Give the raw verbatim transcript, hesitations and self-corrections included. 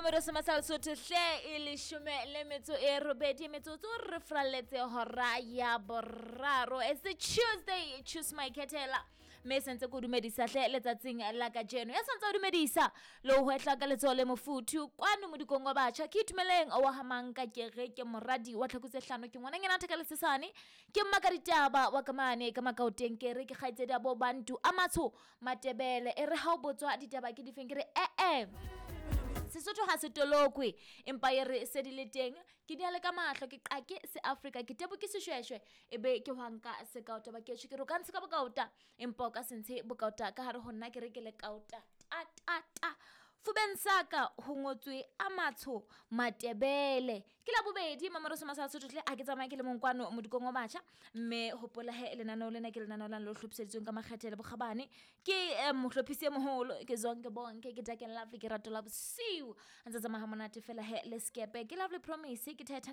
Mamero se masal soto hle e leshome le metso e robedi metsotso re fralletse hora ya boraro. It's a Tuesday, choose my ketela. Me sentse go dumedisa hle letsatsing la ka jeno. Ya santse o dumedisa lo hwehla ka letso le mofuthu kwano mo dikongo batjha ke itumeleng o wa hamang ka kere ke moradi wa tlhakutse hlano ke ngwana ngena thaka lesesane ke mmaka ditaba wa kamane ka makauteng kere ke kgaitsedi abo bantu amatsho matebele e re ha o botswa ditaba ke difeng kere eh eh Sesotho ha se tolokwe empa e re se di le teng ke di ale ka mahlo ke qake se Africa ke tebo ke seshweshwe ebe ke hwanka se kauta ba ke ke ro kantse ka bokauta empa ka sentshe bokauta ka hare ho nna ke re ke le kauta ta ta ta Fubensaka ho ngotswe a matsho matebele ke la bobedi Mamero se masal Sotho hle a ke tsamaya ke le monkwano mo dikongo batjha mme hopola he lenano lena ke lenano la lo hlopseditsweng ka makgethele bokgabane ke mohlophisi e moholo ke zonke bonke ke take love ke ratola bosiu antsa tsamaha monate fela he le skepe ke lovely promise ke